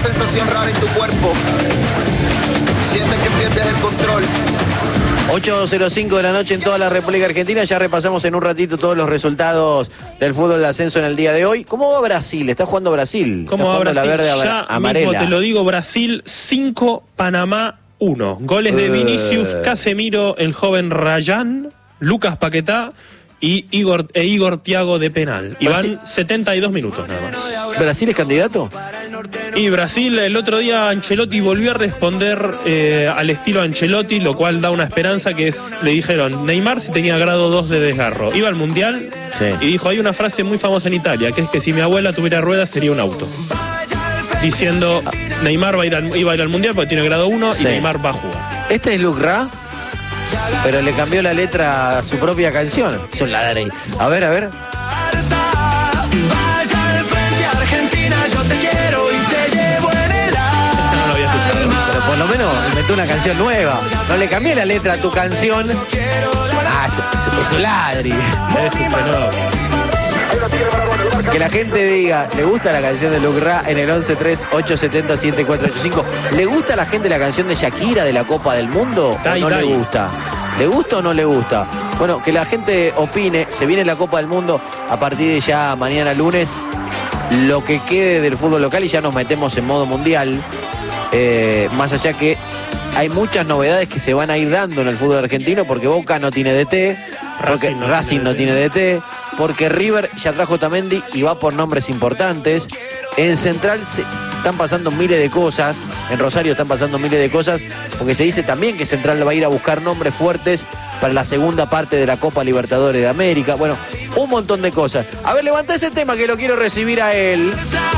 sensación rara en tu cuerpo. Sientes que pierdes el control. 8:05 de la noche en toda la República Argentina. Ya repasamos en un ratito todos los resultados del fútbol de ascenso en el día de hoy. ¿Cómo va Brasil? Está jugando Brasil. ¿Cómo va Brasil? La verde ya amarela. mismo te lo digo, Brasil 5, Panamá 1. Goles de Vinicius, Casemiro, el joven Rayán, Lucas Paquetá y Igor Thiago de penal. Y van 72 minutos nada más. ¿Brasil es candidato? Y Brasil, el otro día Ancelotti volvió a responder al estilo Ancelotti, lo cual da una esperanza, que es, le dijeron, Neymar si tenía grado 2 de desgarro. Iba al Mundial y dijo, hay una frase muy famosa en Italia, que es que si mi abuela tuviera ruedas sería un auto. Diciendo, Neymar iba a ir al Mundial porque tiene grado 1 y Neymar va a jugar. Este es Luke Ra, pero le cambió la letra a su propia canción. Es un ladre. A ver, a ver. Por lo menos inventó una canción nueva. No le cambié la letra a tu canción. Ah, es un ladri. Es un fenómeno. Que la gente diga, ¿le gusta la canción de Luke Ra? En el 1138707485. ¿Le gusta a la gente la canción de Shakira de la Copa del Mundo? ¿O no le gusta? ¿Le gusta o no le gusta? Bueno, que la gente opine. Se viene la Copa del Mundo a partir de ya mañana lunes. Lo que quede del fútbol local y ya nos metemos en modo mundial. Más allá que hay muchas novedades que se van a ir dando en el fútbol argentino, porque Boca no tiene DT, porque Racing no tiene DT, porque River ya trajo Otamendi y va por nombres importantes. En Central se están pasando miles de cosas, en Rosario están pasando miles de cosas, porque se dice también que Central va a ir a buscar nombres fuertes para la segunda parte de la Copa Libertadores de América. Bueno, un montón de cosas. A ver, levantá ese tema que lo quiero recibir a él.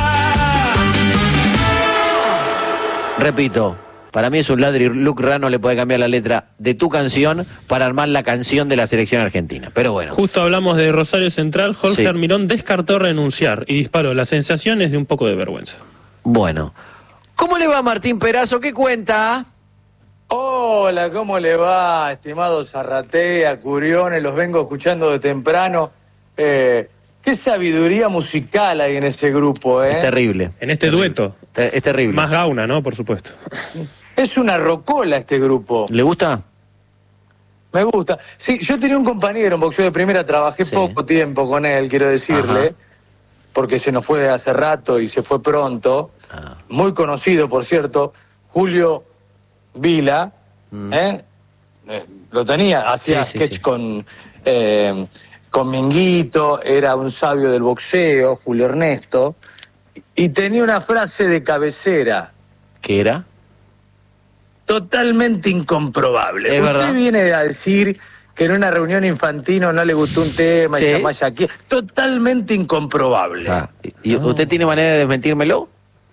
Repito, para mí es un ladri. Luke Ra no le puede cambiar la letra de tu canción para armar la canción de la selección argentina. Pero bueno. Justo hablamos de Rosario Central. Jorge Almirón descartó renunciar y disparó. La sensación es de un poco de vergüenza. Bueno. ¿Cómo le va Martín Perazo? ¿Qué cuenta? Hola, ¿cómo le va, estimado Zarratea, Curiones? Los vengo escuchando de temprano. Qué sabiduría musical hay en ese grupo, ¿eh? Es terrible. En este dueto. Es terrible. Más Gauna, ¿no? Por supuesto. Es una rocola este grupo. ¿Le gusta? Me gusta. Sí, yo tenía un compañero en boxeo de primera, trabajé poco tiempo con él, quiero decirle, porque se nos fue hace rato y se fue pronto. Muy conocido, por cierto, Julio Vila, lo tenía, hacía sketch con Minguito, era un sabio del boxeo, Julio Ernesto, y tenía una frase de cabecera. ¿Qué era? Totalmente incomprobable. Es Usted verdad. viene a decir que en una reunión infantino no le gustó un tema y llamás aquí. Totalmente incomprobable. ¿Y usted tiene manera de desmentírmelo?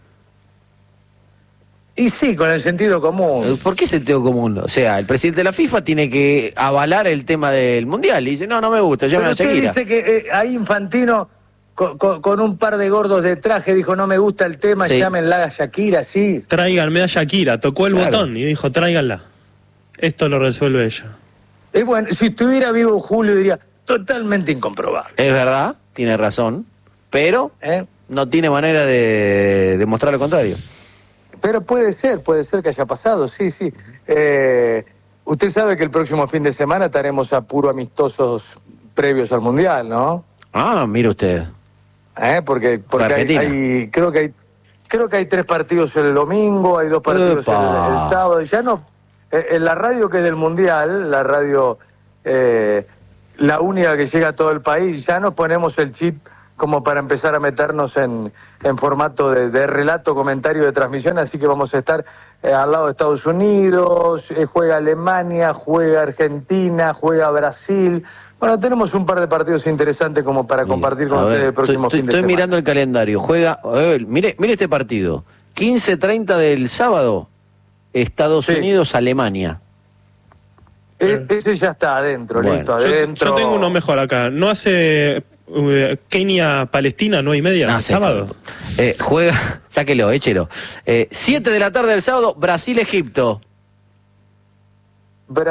Y sí, con el sentido común. ¿Por qué sentido común? O sea, el presidente de la FIFA tiene que avalar el tema del Mundial y dice, no me gusta, llame a Shakira. Pero usted dice que ahí Infantino, con un par de gordos de traje, dijo, no me gusta el tema, llámenla a Shakira, sí. Tráiganme a Shakira, tocó el botón y dijo, tráiganla. Esto lo resuelve ella. Y bueno, si estuviera vivo Julio diría, totalmente incomprobable. Es verdad, tiene razón, pero no tiene manera de demostrar lo contrario. Pero puede ser que haya pasado, sí. Usted sabe que el próximo fin de semana estaremos a puro amistosos previos al Mundial, ¿no? Ah, mire usted. Porque creo que hay 3 partidos el domingo, hay 2 partidos el sábado. Ya no, en la radio que es del Mundial, la radio, la única que llega a todo el país, ya nos ponemos el chip como para empezar a meternos en formato de relato, comentario, de transmisión, así que vamos a estar al lado de Estados Unidos, juega Alemania, juega Argentina, juega Brasil. Bueno, tenemos un par de partidos interesantes como para compartir con ustedes el próximo fin de semana. Estoy mirando el calendario, juega, mire este partido, 15:30 del sábado, Estados Unidos, Alemania. Ese ya está adentro, listo, adentro. Yo tengo uno mejor acá, ¿no hace Kenia-Palestina 9:30 el sábado? Juega, sáquelo, échelo. 7 de la tarde del sábado, Brasil-Egipto.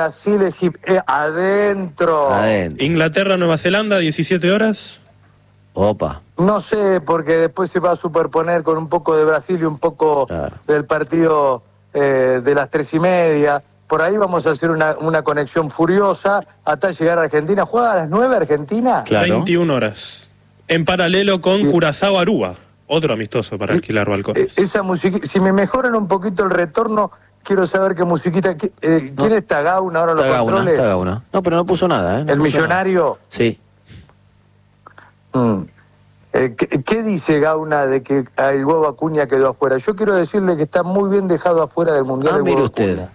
Brasil-Egipto, adentro. Inglaterra-Nueva Zelanda, 17 horas. Opa. No sé, porque después se va a superponer con un poco de Brasil y un poco del partido de las 3:30. Por ahí vamos a hacer una conexión furiosa hasta llegar a Argentina. ¿Juega a las 9 Argentina? Claro. 21 horas. En paralelo con Curazao Aruba. Otro amistoso para alquilar balcones. Esa musiquita, si me mejoran un poquito el retorno, quiero saber qué musiquita. ¿Quién está? ¿Gauna ahora los controles? Está Gauna. No, pero no puso nada, ¿eh? ¿El millonario? Nada. Sí. ¿Qué dice Gauna de que el huevo Acuña quedó afuera? Yo quiero decirle que está muy bien dejado afuera del Mundial el huevo usted. Acuña.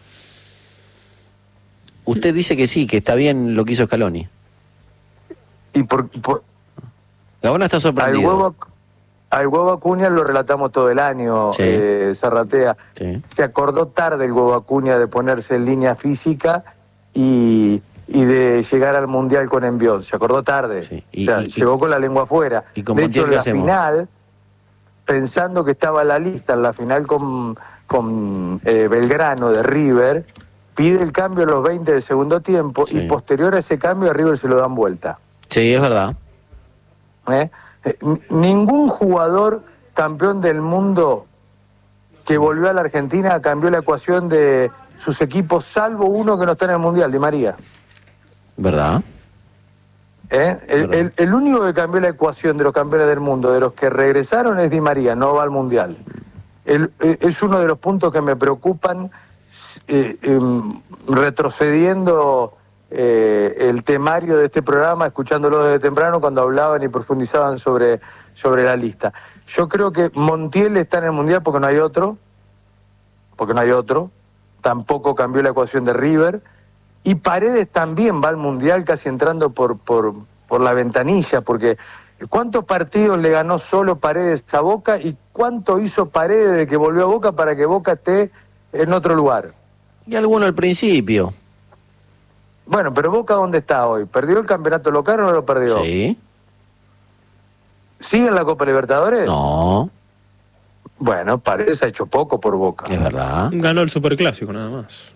Usted dice que sí, que está bien lo que hizo Scaloni. Y Gauna está sorprendido. Al huevo Acuña lo relatamos todo el año, Zarratea. Sí. Se acordó tarde el huevo Acuña de ponerse en línea física y de llegar al Mundial con envión. Se acordó tarde. Sí. Llegó con la lengua afuera. De hecho, en la final, pensando que estaba en la lista, en la final con Belgrano de River, pide el cambio a los 20 del segundo tiempo y posterior a ese cambio a River se lo dan vuelta. Sí, es verdad. Ningún jugador campeón del mundo que volvió a la Argentina cambió la ecuación de sus equipos, salvo uno que no está en el Mundial, Di María. ¿Verdad? El único que cambió la ecuación de los campeones del mundo, de los que regresaron, es Di María, no va al Mundial. Es uno de los puntos que me preocupan, retrocediendo el temario de este programa, escuchándolo desde temprano cuando hablaban y profundizaban sobre la lista. Yo creo que Montiel está en el Mundial porque no hay otro, tampoco cambió la ecuación de River, y Paredes también va al Mundial casi entrando por la ventanilla, porque ¿cuántos partidos le ganó solo Paredes a Boca y cuánto hizo Paredes de que volvió a Boca para que Boca esté en otro lugar? Y alguno al principio. Bueno, pero Boca, ¿dónde está hoy? ¿Perdió el campeonato local o no lo perdió? Sí. ¿Sigue en la Copa Libertadores? No. Bueno, Paredes ha hecho poco por Boca. Es verdad. Ganó el Superclásico, nada más.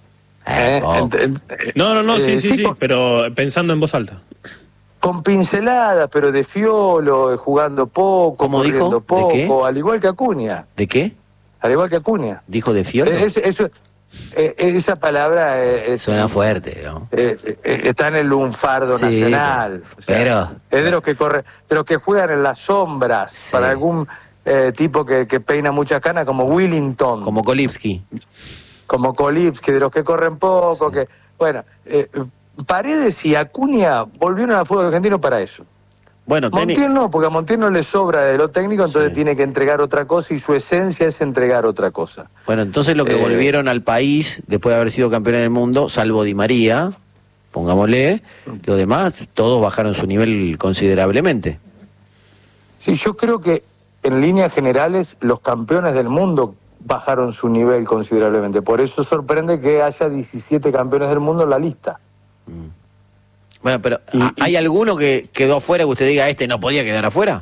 No, sí, pero pensando en voz alta. Con pinceladas, pero de fiolo, jugando poco, ¿cómo dijo? Poco, ¿De qué? Al igual que Acuña. ¿De qué? Al igual que Acuña. ¿Dijo de fiolo? Esa palabra suena fuerte, ¿no? Está en el lunfardo nacional. Pero es de los que juegan en las sombras para algún tipo que peina muchas canas, como Willington, como Kolipski, de los que corren poco, Paredes y Acuña volvieron al fútbol argentino para eso. Bueno, Montiel no, porque a Montiel no le sobra de lo técnico, entonces tiene que entregar otra cosa y su esencia es entregar otra cosa. Bueno, entonces lo que volvieron al país después de haber sido campeones del mundo, salvo Di María, pongámosle, los demás todos bajaron su nivel considerablemente. Sí, yo creo que en líneas generales los campeones del mundo bajaron su nivel considerablemente. Por eso sorprende que haya 17 campeones del mundo en la lista. Bueno, pero ¿hay alguno que quedó afuera que usted diga, este no podía quedar afuera?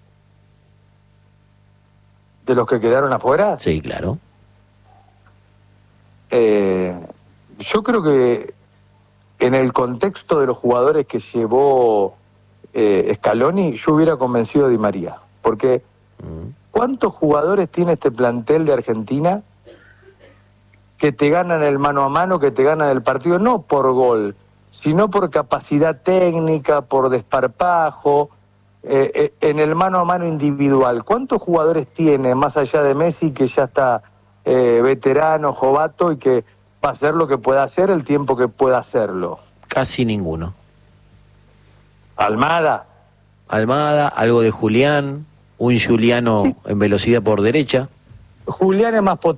¿De los que quedaron afuera? Sí, claro. Yo creo que en el contexto de los jugadores que llevó Scaloni, yo hubiera convencido a Di María. Porque ¿cuántos jugadores tiene este plantel de Argentina que te ganan el mano a mano, que te ganan el partido, no por gol, sino por capacidad técnica, por desparpajo, en el mano a mano individual? ¿Cuántos jugadores tiene, más allá de Messi, que ya está veterano, jovato, y que va a hacer lo que pueda hacer el tiempo que pueda hacerlo? Casi ninguno. Almada, algo de Julián, un Juliano en velocidad por derecha. Julián es más potente